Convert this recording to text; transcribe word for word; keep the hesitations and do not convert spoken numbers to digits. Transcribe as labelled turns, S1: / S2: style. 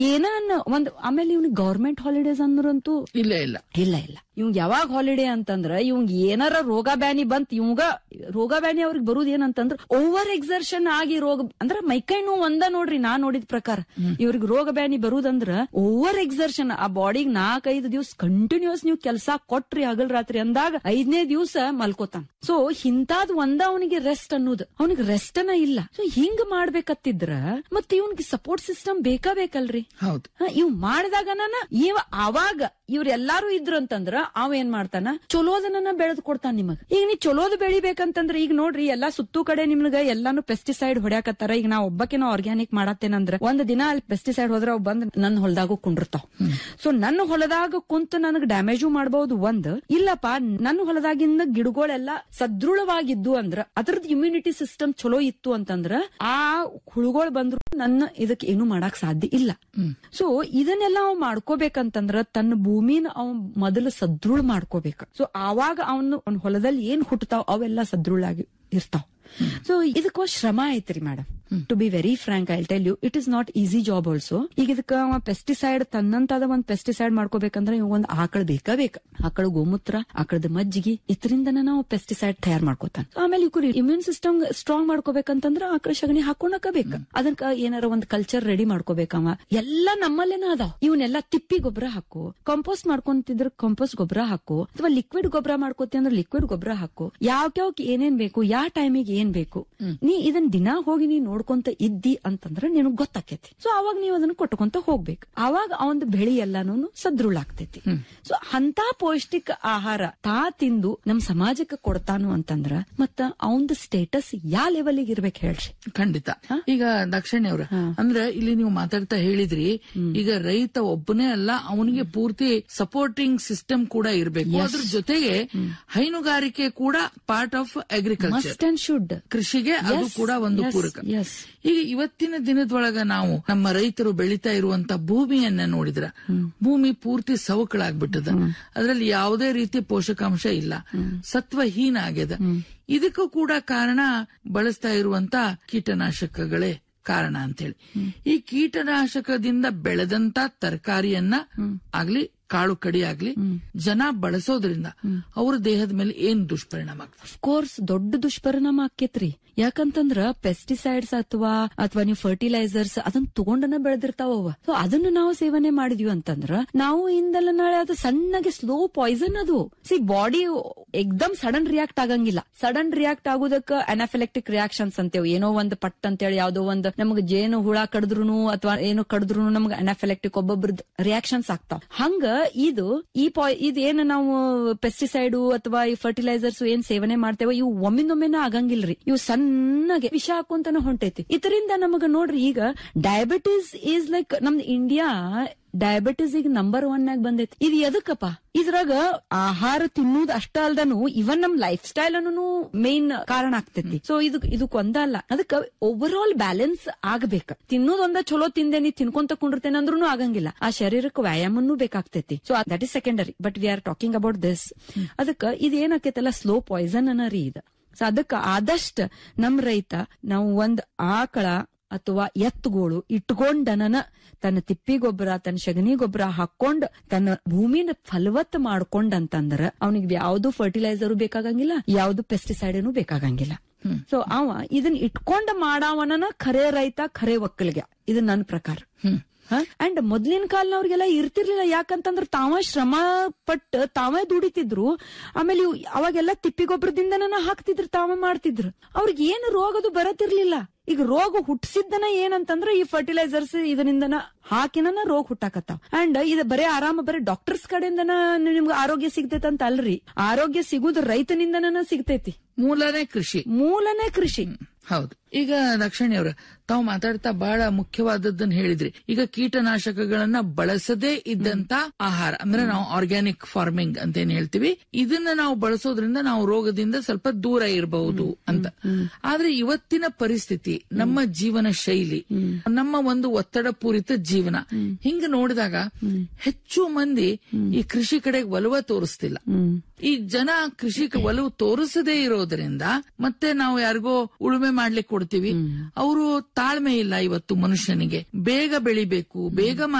S1: ಏನ ಒಂದ್ ಆಮೇಲೆ ಇವ್ನಿಗೆ ಗವರ್ಮೆಂಟ್ ಹಾಲಿಡೇಸ್ ಅಂದ್ರಂತೂ
S2: ಇಲ್ಲ ಇಲ್ಲ
S1: ಇಲ್ಲ ಇಲ್ಲ ಇವಂಗ್ ಯಾವಾಗ ಹಾಲಿಡೇ ಅಂತಂದ್ರ ಇವಂಗ್ ಏನಾರ ರೋಗ ಬ್ಯಾನಿ ಬಂತ್ ಇವಂಗ ರೋಗ ಬ್ಯಾನಿ ಅವ್ರಿಗೆ ಬರುದ್ ಏನಂತಂದ್ರ ಓವರ್ ಎಕ್ಸರ್ಷನ್ ಆಗಿ ರೋಗ ಅಂದ್ರ ಮೈಕೈ ನೋವು ಒಂದ ನೋಡ್ರಿ ನಾ ನೋಡಿದ ಪ್ರಕಾರ ಇವ್ರಿಗೆ ರೋಗ ಬ್ಯಾನಿ ಬರುದಂದ್ರ ಓವರ್ ಎಕ್ಸರ್ಷನ್ ಆ ಬಾಡಿಗ್ ನಾಲ್ಕೈದು ದಿವ್ಸ ಕಂಟಿನ್ಯೂಸ್ ನೀವು ಕೆಲಸ ಕೊಟ್ರಿ ಹಗಲ್ ರಾತ್ರಿ ಅಂದಾಗ ಐದನೇ ದಿವ್ಸ ಮಲ್ಕೋತಾನ. ಸೊ ಇಂತಾದ್ ಒಂದ ಅವನಿಗೆ ರೆಸ್ಟ್ ಅನ್ನೋದು ಅವನಿಗೆ ರೆಸ್ಟ್ ಅನ್ನ ಇಲ್ಲ. ಸೊ ಹಿಂಗ್ ಮಾಡ್ಬೇಕತ್ತಿದ್ರ ಮತ್ ಇವ್ನಿಗೆ ಸಪೋರ್ಟ್ ಸಿಸ್ಟಮ್ ಬೇಕಾ ಬೇಕಲ್ರಿ.
S2: ಹೌದು,
S1: ಇವ್ ಮಾಡಿದಾಗ ಇವ ಅವಾಗ ಇವ್ರ ಎಲ್ಲಾರು ಇದ್ರು ಅಂತಂದ್ರ ಅವ ಏನ್ ಮಾಡ್ತಾನ ಚಲೋದನ್ನ ಬೆಳೆದ್ ಕೊಡ್ತಾನ ನಿಮಗ. ಈಗ ನೀ ಚಲೋದ್ ಬೆಳಿಬೇಕಂತಂದ್ರ ಈಗ ನೋಡ್ರಿ ಎಲ್ಲಾ ಸುತ್ತು ಕಡೆ ನಿಮ್ಗ ಎಲ್ಲಾನು ಪೆಸ್ಟಿಸೈಡ್ ಹೊಡ್ಯಾಕತ್ತಾರ. ಈಗ ನಾ ಒಬ್ಬಕಿನ ಆರ್ಗ್ಯಾನಿಕ್ ಮಾಡತ್ತೇನಂದ್ರ ಒಂದ್ ದಿನ ಅಲ್ಲಿ ಪೆಸ್ಟಿಸೈಡ್ ಹೋದ್ರ ಅವ್ ಬಂದ್ ನನ್ ಹೊಲದಾಗೂ ಕುಂಡಿರ್ತಾವ್. ಸೊ ನನ್ನ ಹೊಲದಾಗ ಕುಂತ ನನಗ್ ಡ್ಯಾಮೇಜು ಮಾಡಬಹುದು. ಒಂದ್ ಇಲ್ಲಪ್ಪ ನನ್ನ ಹೊಲದಾಗಿಂದ ಗಿಡಗಳೆಲ್ಲ ಸದೃಢವಾಗಿದ್ದು ಅಂದ್ರ ಅದ್ರದ್ ಇಮ್ಯುನಿಟಿ ಸಿಸ್ಟಮ್ ಚಲೋ ಇತ್ತು ಅಂತಂದ್ರ ಆ ಹುಳುಗಳು ಬಂದ್ರು ನನ್ನ ಇದಕ್ ಏನು ಮಾಡಕ್ ಸಾಧ್ಯ ಇಲ್ಲ. ಸೊ ಇದನ್ನೆಲ್ಲ ಅವ್ ಮಾಡ್ಕೋಬೇಕಂತಂದ್ರ ತನ್ನ ಭೂಮಿನ ಅವ್ ಮೊದಲು ಸದೃಢ ಮಾಡ್ಕೋಬೇಕು. ಸೊ ಆವಾಗ ಅವನು ಅವ್ನ ಹೊಲದಲ್ಲಿ ಏನ್ ಹುಟ್ಟತಾವ್ ಅವೆಲ್ಲ ಸದೃಢಾಗಿ ಇರ್ತಾವ್. ಸೊ ಇದಕ್ಕ ಶ್ರಮ ಐತ್ರಿ madam. To be very Frank I tell you it is not easy job also. ಈಗ ಇದಕ್ಕ ಪೆಸ್ಟಿಸೈಡ್ ತನ್ನಂತಾದ ಒಂದ್ ಪೆಸ್ಟಿಸೈಡ್ ಮಾಡ್ಕೋಬೇಕಂದ್ರೆ ಒಂದ್ ಆಕಳ ಬೇಕಾ ಬೇಕ. ಆಕಳ ಗೋಮೂತ್ರ, ಆಕಳದ ಮಜ್ಜಿಗೆ ಇದರಿಂದನ ನಾವು ಪೆಸ್ಟಿಸೈಡ್ ತಯಾರು ಮಾಡ್ಕೋತಾನ. ಆಮೇಲೆ ಇವ್ರು ಇಮ್ಯೂನ್ ಸಿಸ್ಟಮ್ ಸ್ಟ್ರಾಂಗ್ ಮಾಡ್ಕೋಬೇಕಂತಂದ್ರ ಆಕಳ ಸಗಣಿ ಹಾಕೋಣಕ ಬೇಕ. ಅದಕ್ಕ ಏನಾರ ಒಂದ್ ಕಲ್ಚರ್ ರೆಡಿ ಮಾಡ್ಕೋಬೇಕವ. ಎಲ್ಲಾ ನಮ್ಮಲ್ಲೇನ ಅದಾವ್. ಇವನ್ನೆಲ್ಲಾ ತಿಪ್ಪಿ ಗೊಬ್ಬರ ಹಾಕು, ಕಂಪೋಸ್ಟ್ ಮಾಡ್ಕೊಂತಿದ್ರ ಕಂಪೋಸ್ಟ್ ಗೊಬ್ಬರ ಹಾಕು, ಅಥವಾ ಲಿಕ್ವಿಡ್ ಗೊಬ್ಬರ ಮಾಡ್ಕೋತಿ ಅಂದ್ರೆ ಲಿಕ್ವಿಡ್ ಗೊಬ್ಬರ ಹಾಕು. ಯಾವ್ಯಾವ್ ಏನೇನ್ ಬೇಕು, ಯಾವ ಟೈಮಿಗೆ ಏನ್ ಬೇಕು, ನೀ ಇದನ್ ದಿನ ಹೋಗಿ ನೀ ನೋಡ್ಕೊಂತ ಇದ್ದಿ ಅಂತಂದ್ರ ನಿನಗ್ ಗೊತ್ತಾಕೇತಿ. ಸೊ ಅವಾಗ ನೀವ್ ಅದನ್ನ ಕೊಟ್ಕೊಂತ ಹೋಗ್ಬೇಕು. ಅವಾಗ ಅವಂದ್ ಬೆಳಿ ಎಲ್ಲಾನು ಸದೃಢ ಆಗ್ತೈತಿ. ಸೊ ಅಂತ ಪೌಷ್ಟಿಕ ಆಹಾರ ತಾ ತಿಂದು ನಮ್ ಸಮಾಜಕ್ಕೆ ಕೊಡ್ತಾನು ಅಂತಂದ್ರ ಮತ್ತ ಅವಂದ್ ಸ್ಟೇಟಸ್ ಯಾ ಲೆವೆಲ್ಗೆ ಇರ್ಬೇಕು ಹೇಳ್ರಿ.
S2: ಖಂಡಿತ. ಈಗ ದಕ್ಷಿಣ ಅವ್ರ ಅಂದ್ರೆ ಇಲ್ಲಿ ನೀವು ಮಾತಾಡ್ತಾ ಹೇಳಿದ್ರಿ, ಈಗ ರೈತ ಒಬ್ಬನೇ ಅಲ್ಲ, ಅವನಿಗೆ ಪೂರ್ತಿ ಸಪೋರ್ಟಿಂಗ್ ಸಿಸ್ಟಮ್ ಕೂಡ ಇರಬೇಕು. ಅದ್ರ ಜೊತೆಗೆ ಹೈನುಗಾರಿಕೆ ಕೂಡ part of agriculture
S1: and should.
S2: ಕೃಷಿಗೆ ಅದು ಕೂಡ ಒಂದು ಪೂರಕ. ಈಗ ಇವತ್ತಿನ ದಿನದೊಳಗ ನಾವು ನಮ್ಮ ರೈತರು ಬೆಳೀತಾ ಇರುವಂತ ಭೂಮಿಯನ್ನ ನೋಡಿದ್ರ ಭೂಮಿ ಪೂರ್ತಿ ಸವಕಳಾಗ್ಬಿಟ್ಟದ. ಅದ್ರಲ್ಲಿ ಯಾವುದೇ ರೀತಿ ಪೋಷಕಾಂಶ ಇಲ್ಲ, ಸತ್ವಹೀನ ಆಗ್ಯದ. ಇದಕ್ಕೂ ಕೂಡ ಕಾರಣ ಬಳಸ್ತಾ ಇರುವಂತ ಕೀಟನಾಶಕಗಳೇ ಕಾರಣ ಅಂತೇಳಿ. ಈ ಕೀಟನಾಶಕದಿಂದ ಬೆಳೆದಂತ ತರಕಾರಿಯನ್ನ ಆಗ್ಲಿ ಕಾಳು ಕಡಿ ಆಗ್ಲಿ ಜನ ಬಳಸೋದ್ರಿಂದ ಅವ್ರ ದೇಹದ ಮೇಲೆ ಏನ್ ದುಷ್ಪರಿಣಾಮ ಆಗ್ತದೆ?
S1: ಕೋರ್ಸ್ ದೊಡ್ಡ ದುಷ್ಪರಿಣಾಮ ಆಕೇತ್ರಿ. ಯಾಕಂತಂದ್ರ ಪೆಸ್ಟಿಸೈಡ್ಸ್ ಅಥವಾ ಅಥವಾ ನೀವು ಫರ್ಟಿಲೈಸರ್ಸ್ ಅದನ್ನ ತಗೊಂಡನ ಬೆಳೆದಿರ್ತಾವ. ಸೊ ಅದನ್ನ ನಾವು ಸೇವನೆ ಮಾಡಿದ್ವಿ ಅಂತಂದ್ರ ನಾವು ಇಂದಲ್ಲ ನಾಳೆ ಅದು ಸಣ್ಣಗೆ ಸ್ಲೋ ಪಾಯ್ಸನ್. ಅದು ಸಿ ಬಾಡಿ ಎಕ್ದಮ್ ಸಡನ್ ರಿಯಾಕ್ಟ್ ಆಗಂಗಿಲ್ಲ. Sudden react ಆಗೋದಕ್ಕ anaphylactic reactions ಅಂತೇವ್. ಏನೋ ಒಂದ್ ಪಟ್ ಅಂತೇಳಿ ಯಾವ್ದೋ ಒಂದ್ ನಮ್ಗೆ ಜೇನು ಹುಳ ಕಡಿದ್ರು ಅಥವಾ ಏನೋ ಕಡಿದ್ರು ನಮ್ಗೆ ಅನಾಫಿಲೆಕ್ಟಿಕ್ ಒಬ್ಬೊಬ್ರದ್ ರಿಯಾಕ್ಷನ್ಸ್ ಆಗ್ತಾವ. ಹಂಗ ಇದು ಈ ಪಾಯ್ ಇದೇನು ನಾವು ಪೆಸ್ಟಿಸೈಡ್ ಅಥವಾ ಈ ಫರ್ಟಿಲೈಸರ್ಸ್ ಏನ್ ಸೇವನೆ ಮಾಡ್ತೇವೆ ಇವು ಒಮ್ಮಿಂದೊಮ್ಮೆನ ಆಗಂಗಿಲ್ರಿ. ಇವು ಸಣ್ಣಗೆ ವಿಷ ಹಾಕುಂತಾನ ಹೊಂಟೈತಿ. ಇದರಿಂದ ನಮಗ ನೋಡ್ರಿ ಈಗ ಡಯಾಬಿಟೀಸ್ ಈಸ್ ಲೈಕ್ ನಮ್ದು ಇಂಡಿಯಾ ಡಯಾಬಿಟೀಸ್ ಈಗ ನಂಬರ್ ಒನ್ ಆಗಿ ಬಂದೈತಿ. ಇದು ಎದಕ್ಕಪ್ಪ? ಇದ್ರಾಗ ಆಹಾರ ತಿನ್ನುವುದು ಅಷ್ಟ ಅಲ್ದನು ಇವನ್ ನಮ್ ಲೈಫ್ ಸ್ಟೈಲ್ ಅನ್ನು ಮೇನ್ ಕಾರಣ ಆಗ್ತೈತಿ. ಸೊ ಇದು ಇದಕ್ ಒಂದ ಅಲ್ಲ, ಅದಕ್ಕ ಓವರ್ ಆಲ್ ಬ್ಯಾಲೆನ್ಸ್ ಆಗ್ಬೇಕ. ತಿನ್ನೋದ್ ಒಂದ ಚಲೋ ತಿಂದೆ ನೀ ತಿನ್ಕೊಂತ ಕುಂಡಿರ್ತೇನೆ ಅಂದ್ರೂ ಆಗಂಗಿಲ್ಲ. ಆ ಶರೀರಕ್ಕೆ ವ್ಯಾಯಾಮನೂ ಬೇಕಾಗ್ತೈತಿ. So that is secondary, but we are talking about this. ಅದಕ್ಕ ಇದು ಏನಾಕೈತಲ್ಲ ಸ್ಲೋ ಪಾಯ್ಸನ್ ಅನ್ನ ರೀ ಇದು. ಸೊ ಅದಕ್ಕ ಆದಷ್ಟ ನಮ್ ರೈತ ನಾವು ಒಂದ್ ಆಕಳ ಅಥವಾ ಎತ್ತುಗೋಳು ಇಟ್ಕೊಂಡನ ತನ್ನ ತಿಪ್ಪಿ ಗೊಬ್ಬರ ತನ್ನ ಸಗಣಿ ಗೊಬ್ಬರ ಹಾಕೊಂಡ್ ತನ್ನ ಭೂಮಿನ ಫಲವತ್ ಮಾಡ್ಕೊಂಡಂತಂದ್ರ ಅವನಿಗೆ ಯಾವ್ದು ಫರ್ಟಿಲೈಸರ್ ಬೇಕಾಗಂಗಿಲ್ಲ, ಯಾವ್ದು ಪೆಸ್ಟಿಸೈಡ್ ಬೇಕಾಗಂಗಿಲ್ಲ. ಸೊ ಅವ ಇದನ್ನ ಇಟ್ಕೊಂಡ್ ಮಾಡವನ ಖರೆ ರೈತ, ಖರೆ ಒಕ್ಕಲಿಗೆ. ಇದು ನನ್ನ ಪ್ರಕಾರ. ಅಂಡ್ ಮೊದ್ಲಿನ ಕಾಲನವ್ರಿಗೆಲ್ಲ ಇರ್ತಿರ್ಲಿಲ್ಲ. ಯಾಕಂತಂದ್ರ ತಾವ ಶ್ರಮ ಪಟ್ಟು ತಾವೇ ದುಡಿತಿದ್ರು. ಆಮೇಲೆ ಅವಾಗೆಲ್ಲ ತಿಪ್ಪಿ ಗೊಬ್ಬರದಿಂದನ ಹಾಕ್ತಿದ್ರು, ತಾವೇ ಮಾಡ್ತಿದ್ರು. ಅವ್ರಿಗೆ ಏನು ರೋಗದು ಬರತಿರ್ಲಿಲ್ಲ. ಈಗ ರೋಗ ಹುಟ್ಟಿಸಿದ್ದನ ಏನಂತಂದ್ರ ಈ ಫರ್ಟಿಲೈಸರ್ಸ್ ಇದರಿಂದನ ಹಾಕಿನ ರೋಗ ಹುಟ್ಟಾಕತ್ತಾವ. ಅಂಡ್ ಇದು ಬರೇ ಆರಾಮ ಬರೀ ಡಾಕ್ಟರ್ಸ್ ಕಡೆಯಿಂದನ ನಿಮ್ಗೆ ಆರೋಗ್ಯ ಸಿಗ್ತೈತೆ ಅಂತ ಅಲ್ರಿ. ಆರೋಗ್ಯ ಸಿಗುದು ರೈತನಿಂದನ ಸಿಗ್ತೈತಿ.
S2: ಮೂಲನೇ ಕೃಷಿ.
S1: ಮೂಲನೇ ಕೃಷಿ.
S2: ಹೌದು. ಈಗ ದಕ್ಷಿಣಿ ಅವ್ರ ತಾವು ಮಾತಾಡ್ತಾ ಬಹಳ ಮುಖ್ಯವಾದದ್ದನ್ನ ಹೇಳಿದ್ರಿ. ಈಗ ಕೀಟನಾಶಕಗಳನ್ನ ಬಳಸದೇ ಇದ್ದಂತ ಆಹಾರ ಅಂದ್ರೆ ನಾವು ಆರ್ಗ್ಯಾನಿಕ್ ಫಾರ್ಮಿಂಗ್ ಅಂತ ಏನ್ ಹೇಳ್ತೀವಿ, ಇದನ್ನ ನಾವು ಬಳಸೋದ್ರಿಂದ ನಾವು ರೋಗದಿಂದ ಸ್ವಲ್ಪ ದೂರ ಇರಬಹುದು ಅಂತ. ಆದ್ರೆ ಇವತ್ತಿನ ಪರಿಸ್ಥಿತಿ, ನಮ್ಮ ಜೀವನ ಶೈಲಿ, ನಮ್ಮ ಒಂದು ಒತ್ತಡ ಪೂರಿತ ಜೀವನ ಹಿಂಗ ನೋಡಿದಾಗ ಹೆಚ್ಚು ಮಂದಿ ಈ ಕೃಷಿ ಕಡೆಗೆ ಒಲವ ತೋರಿಸ್ತಿಲ್ಲ. ಈ ಜನ ಕೃಷಿಗೆ ಒಲವು ತೋರಿಸದೇ ಇರೋದ್ರಿಂದ ಮತ್ತೆ ನಾವು ಯಾರಿಗೋ ಉಳುಮೆ ಮಾಡ್ಲಿಕ್ಕೆ ಕೊಡ್ತೀವಿ, ಅವರು ತಾಳ್ಮೆ ಇಲ್ಲ ಇವತ್ತು ಮನುಷ್ಯನಿಗೆ. ಬೇಗ ಬೆಳಿಬೇಕು, ಬೇಗ